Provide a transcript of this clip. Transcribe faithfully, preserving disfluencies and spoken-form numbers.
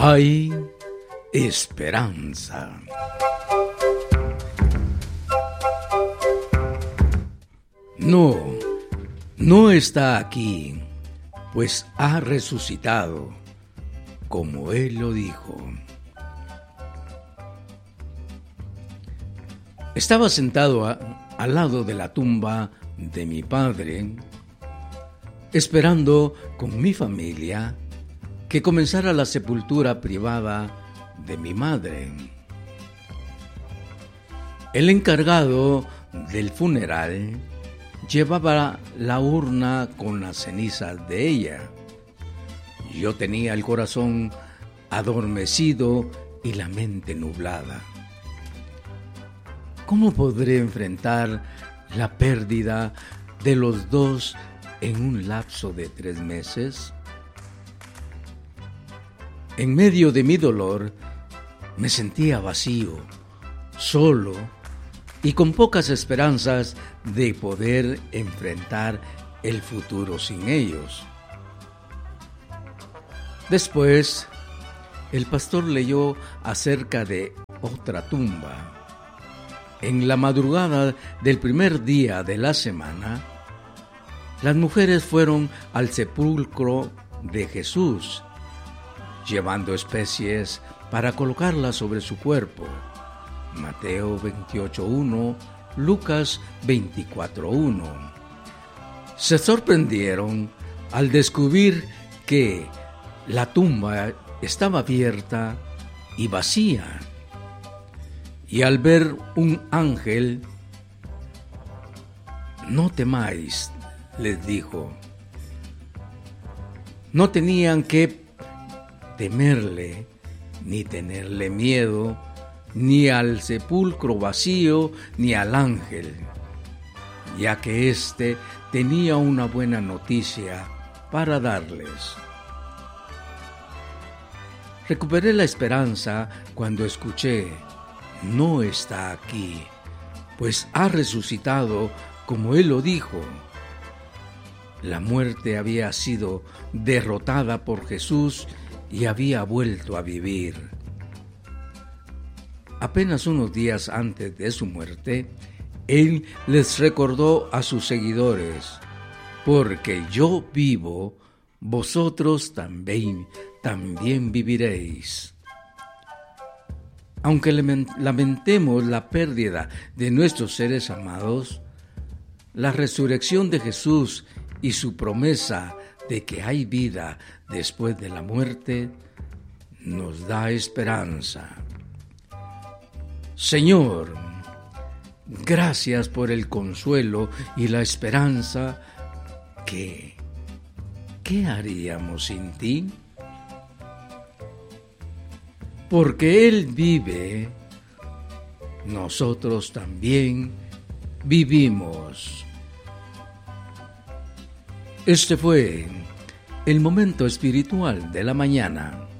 Hay esperanza. No, no está aquí, pues ha resucitado, como Él lo dijo. Estaba sentado a, al lado de la tumba de mi padre, esperando con mi familia que comenzara la sepultura privada de mi madre. El encargado del funeral llevaba la urna con las cenizas de ella. Yo tenía el corazón adormecido y la mente nublada. ¿Cómo podré enfrentar la pérdida de los dos en un lapso de tres meses? En medio de mi dolor, me sentía vacío, solo y con pocas esperanzas de poder enfrentar el futuro sin ellos. Después, el pastor leyó acerca de otra tumba. En la madrugada del primer día de la semana, las mujeres fueron al sepulcro de Jesús, llevando especies para colocarlas sobre su cuerpo. Mateo veintiocho uno, Lucas veinticuatro uno. Se sorprendieron al descubrir que la tumba estaba abierta y vacía. Y al ver un ángel, no temáis, les dijo. No tenían que temerle, ni tenerle miedo, ni al sepulcro vacío, ni al ángel, ya que éste tenía una buena noticia para darles. Recuperé la esperanza cuando escuché: no está aquí, pues ha resucitado como Él lo dijo. La muerte había sido derrotada por Jesús y había vuelto a vivir. Apenas unos días antes de su muerte, Él les recordó a sus seguidores: porque yo vivo, vosotros también, también viviréis. Aunque lamentemos la pérdida de nuestros seres amados, la resurrección de Jesús y su promesa de que hay vida después de la muerte nos da esperanza. Señor, gracias por el consuelo y la esperanza que, ¿qué haríamos sin ti? Porque Él vive, nosotros también vivimos. Este fue el momento espiritual de la mañana.